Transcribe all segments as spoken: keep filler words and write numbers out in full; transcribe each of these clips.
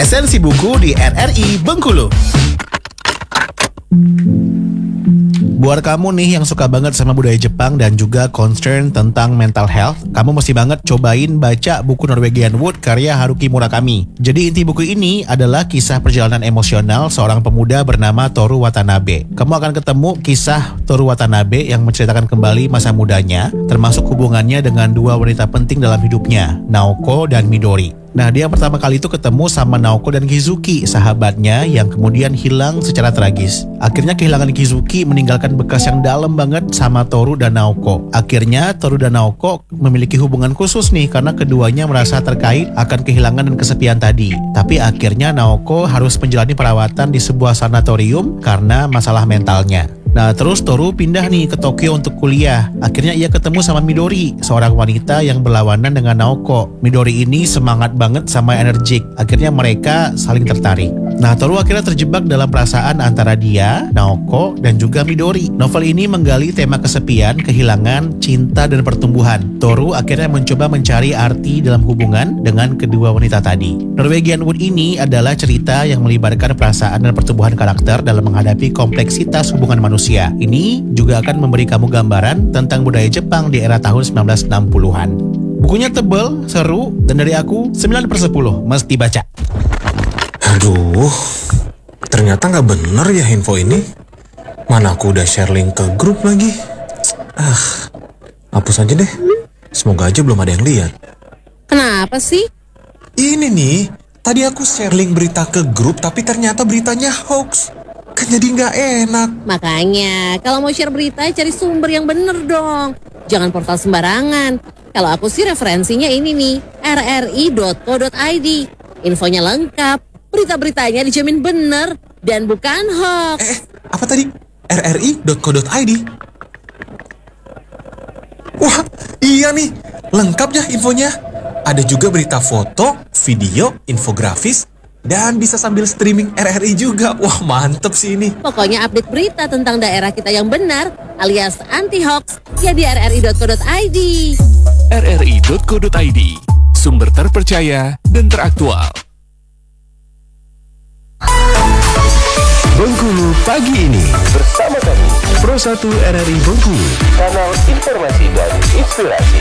Esensi Buku di R R I Bengkulu. Buat kamu nih yang suka banget sama budaya Jepang dan juga concern tentang mental health, kamu mesti banget cobain baca buku Norwegian Wood karya Haruki Murakami. Jadi inti buku ini adalah kisah perjalanan emosional seorang pemuda bernama Toru Watanabe. Kamu akan ketemu kisah Toru Watanabe yang menceritakan kembali masa mudanya, termasuk hubungannya dengan dua wanita penting dalam hidupnya, Naoko dan Midori. Nah, dia yang pertama kali itu ketemu sama Naoko dan Kizuki, sahabatnya yang kemudian hilang secara tragis. Akhirnya kehilangan Kizuki meninggalkan bekas yang dalam banget sama Toru dan Naoko. Akhirnya Toru dan Naoko memiliki hubungan khusus nih karena keduanya merasa terkait akan kehilangan dan kesepian tadi. Tapi akhirnya Naoko harus menjalani perawatan di sebuah sanatorium karena masalah mentalnya. Nah, terus Toru pindah nih ke Tokyo untuk kuliah. Akhirnya ia ketemu sama Midori, seorang wanita yang berlawanan dengan Naoko. Midori ini semangat banget sama energik. Akhirnya mereka saling tertarik. Nah, Toru akhirnya terjebak dalam perasaan antara dia, Naoko, dan juga Midori. Novel ini menggali tema kesepian, kehilangan, cinta, dan pertumbuhan. Toru akhirnya mencoba mencari arti dalam hubungan dengan kedua wanita tadi. Norwegian Wood ini adalah cerita yang melibatkan perasaan dan pertumbuhan karakter dalam menghadapi kompleksitas hubungan manusia. Ini juga akan memberi kamu gambaran tentang budaya Jepang di era tahun sembilan belas enam puluhan. Bukunya tebel, seru, dan dari aku sembilan per sepuluh, mesti baca. Aduh, ternyata gak bener ya info ini. Mana aku udah share link ke grup lagi. Ah, hapus aja deh. Semoga aja belum ada yang lihat. Kenapa sih? Ini nih, tadi aku share link berita ke grup tapi ternyata beritanya hoax. Kan jadi gak enak. Makanya, kalau mau share berita, cari sumber yang bener dong. Jangan portal sembarangan. Kalau aku sih referensinya ini nih, r r i dot co dot i d. Infonya lengkap, berita-beritanya dijamin bener, dan bukan hoax. Eh, apa tadi? r r i dot co dot i d? Wah, iya nih, lengkap ya infonya. Ada juga berita foto, video, infografis, dan bisa sambil streaming R R I juga. Wah, mantep sih ini. Pokoknya update berita tentang daerah kita yang benar, alias anti-hoax, ya di r r i dot co dot i d. r r i dot co dot i d, sumber terpercaya dan teraktual. Bengkulu pagi ini bersama kami Pro satu R R I Bengkulu, kanal informasi dan inspirasi.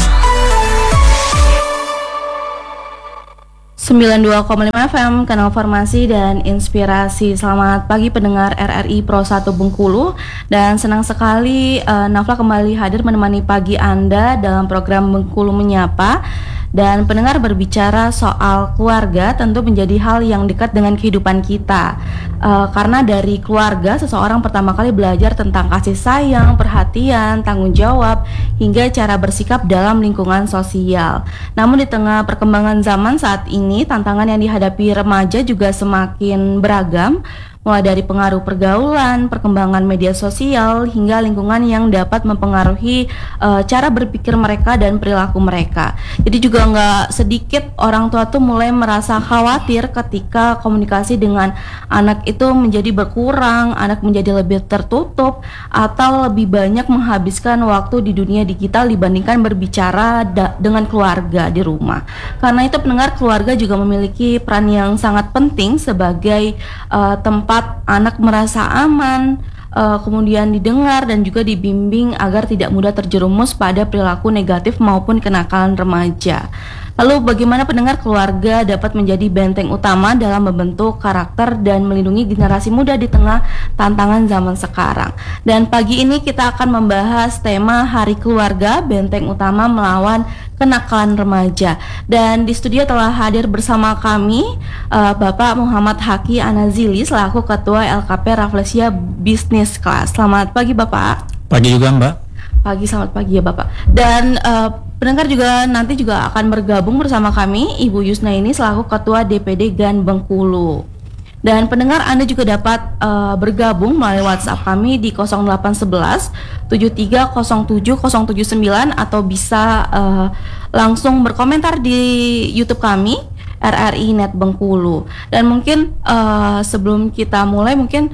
sembilan puluh dua koma lima F M, kanal formasi dan inspirasi. Selamat pagi pendengar R R I Pro satu Bengkulu. Dan senang sekali uh, Nafla kembali hadir menemani pagi Anda dalam program Bengkulu Menyapa. Dan pendengar, berbicara soal keluarga tentu menjadi hal yang dekat dengan kehidupan kita, uh, karena dari keluarga seseorang pertama kali belajar tentang kasih sayang, perhatian, tanggung jawab, hingga cara bersikap dalam lingkungan sosial. Namun di tengah perkembangan zaman saat ini, tantangan yang dihadapi remaja juga semakin beragam, mulai dari pengaruh pergaulan, perkembangan media sosial, hingga lingkungan yang dapat mempengaruhi uh, cara berpikir mereka dan perilaku mereka. Jadi juga nggak sedikit orang tua tuh mulai merasa khawatir ketika komunikasi dengan anak itu menjadi berkurang, anak menjadi lebih tertutup, atau lebih banyak menghabiskan waktu di dunia digital dibandingkan berbicara da- dengan keluarga di rumah. Karena itu pendengar, keluarga juga memiliki peran yang sangat penting sebagai uh, tempat anak merasa aman, uh, kemudian didengar dan juga dibimbing agar tidak mudah terjerumus pada perilaku negatif maupun kenakalan remaja. Lalu bagaimana pendengar, keluarga dapat menjadi benteng utama dalam membentuk karakter dan melindungi generasi muda di tengah tantangan zaman sekarang. Dan pagi ini kita akan membahas tema Hari Keluarga, benteng utama melawan kenakalan remaja. Dan di studio telah hadir bersama kami uh, Bapak Muhammad Haki Anazili selaku Ketua L K P Rafflesia Business Class. Selamat pagi Bapak. Pagi juga Mbak. Pagi, selamat pagi ya Bapak. Dan uh, pendengar juga nanti juga akan bergabung bersama kami Ibu Yusna ini selaku Ketua D P D G A N Bengkulu. Dan pendengar, Anda juga dapat uh, bergabung melalui WhatsApp kami di nol delapan satu satu tujuh tiga nol tujuh nol tujuh sembilan atau bisa uh, langsung berkomentar di YouTube kami R R I Net Bengkulu. Dan mungkin uh, sebelum kita mulai mungkin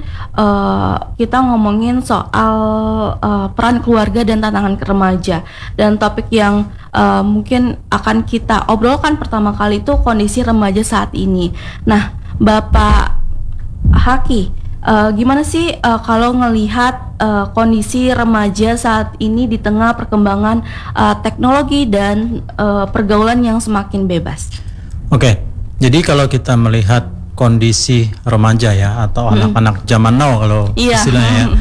uh, kita ngomongin soal uh, peran keluarga dan tantangan remaja. Dan topik yang uh, mungkin akan kita obrolkan pertama kali itu kondisi remaja saat ini. Nah, Bapak Haki, uh, gimana sih uh, kalau ngelihat uh, kondisi remaja saat ini di tengah perkembangan uh, teknologi dan uh, pergaulan yang semakin bebas? Oke, jadi kalau kita melihat kondisi remaja ya atau hmm. anak-anak zaman now kalau iya. istilahnya ya,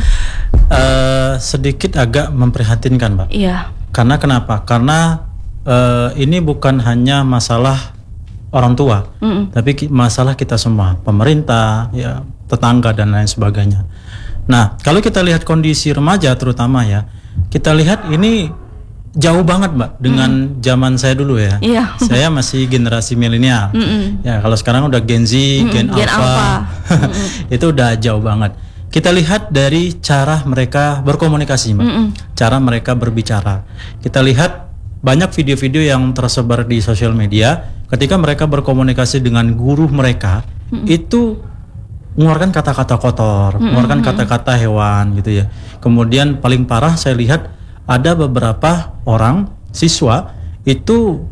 uh, sedikit agak memprihatinkan, Mbak. Iya. Karena kenapa? Karena uh, ini bukan hanya masalah orang tua, mm-mm. tapi ki- masalah kita semua, pemerintah, ya tetangga dan lain sebagainya. Nah, kalau kita lihat kondisi remaja terutama ya, kita lihat ini jauh banget, Mbak, dengan mm. zaman saya dulu ya. Iya. Saya masih generasi milenial. Mm-mm. Ya, kalau sekarang udah Gen Z, Mm-mm. Gen, Gen Alpha, Alpha. itu udah jauh banget. Kita lihat dari cara mereka berkomunikasi, Mbak. Mm-mm. Cara mereka berbicara. Kita lihat banyak video-video yang tersebar di sosial media ketika mereka berkomunikasi dengan guru mereka, mm-mm. itu mengeluarkan kata-kata kotor, mm-mm. mengeluarkan kata-kata hewan gitu ya. Kemudian paling parah saya lihat ada beberapa orang siswa itu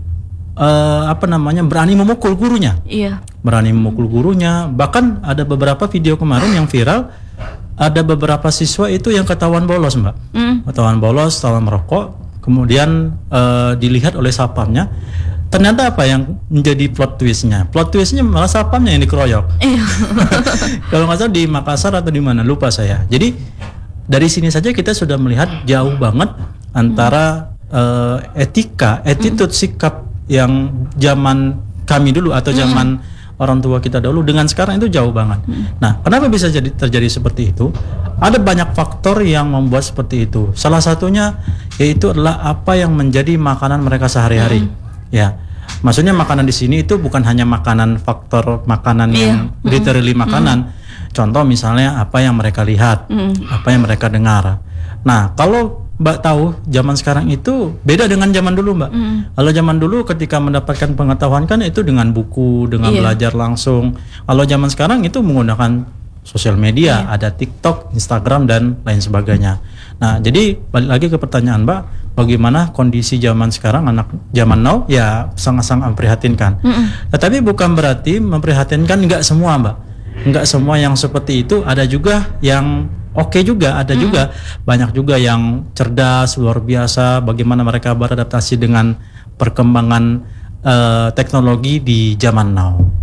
uh, apa namanya berani memukul gurunya, Iya. berani memukul gurunya. Bahkan ada beberapa video kemarin yang viral, ada beberapa siswa itu yang ketahuan bolos, Mbak, Mm. ketahuan bolos, ketahuan merokok, kemudian uh, dilihat oleh satpamnya. Ternyata apa yang menjadi plot twistnya? Plot twistnya malah satpamnya yang dikeroyok. Iya. Kalau nggak salah di Makassar atau di mana, lupa saya. Jadi dari sini saja kita sudah melihat jauh banget antara uh, etika, attitude, sikap yang zaman kami dulu atau zaman orang tua kita dulu dengan sekarang itu jauh banget. Nah, kenapa bisa jadi terjadi seperti itu? Ada banyak faktor yang membuat seperti itu. Salah satunya yaitu adalah apa yang menjadi makanan mereka sehari-hari. Ya, maksudnya makanan di sini itu bukan hanya makanan faktor makanan Iya. yang literally makanan. Contoh misalnya apa yang mereka lihat, apa yang mereka dengar. Nah, kalau Mbak tahu zaman sekarang itu beda dengan zaman dulu, Mbak. Kalau zaman dulu ketika mendapatkan pengetahuan kan itu dengan buku, dengan Iya. belajar langsung. Kalau zaman sekarang itu menggunakan sosial media, ada TikTok, Instagram dan lain sebagainya. Nah, jadi balik lagi ke pertanyaan Mbak, bagaimana kondisi zaman sekarang anak zaman now? Ya sangat-sangat memprihatinkan. Tetapi bukan berarti memprihatinkan enggak semua, Mbak. Enggak semua yang seperti itu, ada juga yang oke juga, ada juga banyak juga yang cerdas, luar biasa bagaimana mereka beradaptasi dengan perkembangan uh, teknologi di zaman now.